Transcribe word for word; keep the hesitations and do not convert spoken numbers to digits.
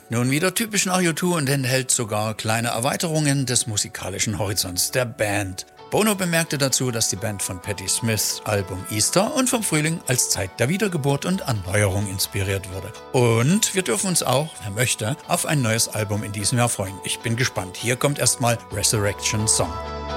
Nun wieder typisch nach U zwei und enthält sogar kleine Erweiterungen des musikalischen Horizonts der Band. Bono bemerkte dazu, dass die Band von Patti Smiths Album Easter und vom Frühling als Zeit der Wiedergeburt und Erneuerung inspiriert wurde. Und wir dürfen uns auch, wer möchte, auf ein neues Album in diesem Jahr freuen. Ich bin gespannt. Hier kommt erstmal Resurrection Song.